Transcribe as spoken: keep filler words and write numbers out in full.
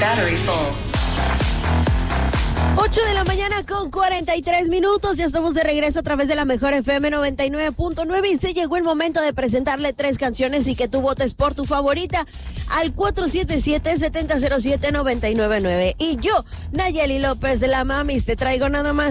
Battery full. ocho de la mañana con cuarenta y tres minutos. Ya estamos de regreso a través de la mejor F M noventa y nueve punto nueve y se llegó el momento de presentarle tres canciones y que tú votes por tu favorita al cuatro siete siete, siete cero siete, nueve nueve nueve. Y yo, Nayeli López de la Mamis, te traigo nada más